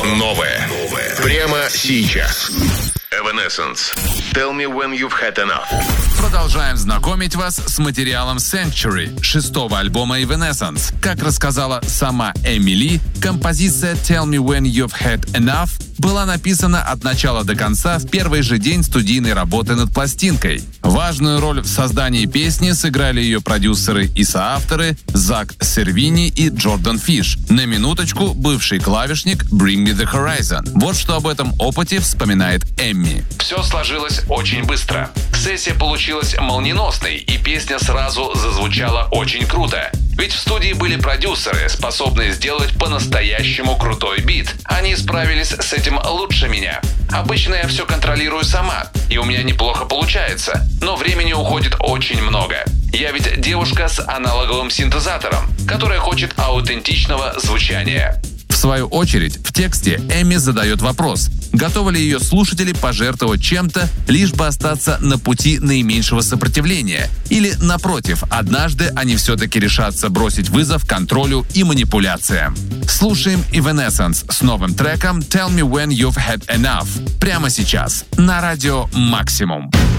Новое. Прямо сейчас. Evanescence. Tell me when you've had enough. Продолжаем знакомить вас с материалом Sanctuary, 6-го альбома Evanescence. Как рассказала сама Эмили, композиция Tell me when you've had enough была написана от начала до конца в первый же день студийной работы над пластинкой. Важную роль в создании песни сыграли ее продюсеры и соавторы Зак Сервини и Джордан Фиш. На минуточку, бывший клавишник Bring Me The Horizon. Вот что об этом опыте вспоминает Эмми. Все сложилось очень быстро. Сессия получилась молниеносной, и песня сразу зазвучала очень круто. Ведь в студии были продюсеры, способные сделать по-настоящему крутой бит. Они справились с этим лучше меня. Обычно я все контролирую сама, и у меня неплохо получается, но времени уходит очень много. Я ведь девушка с аналоговым синтезатором, которая хочет аутентичного звучания. В свою очередь, в тексте Эмми задает вопрос, готовы ли ее слушатели пожертвовать чем-то, лишь бы остаться на пути наименьшего сопротивления, или, напротив, однажды они все-таки решатся бросить вызов контролю и манипуляциям. Слушаем Evanescence с новым треком Tell Me When You've Had Enough прямо сейчас на радио Максимум.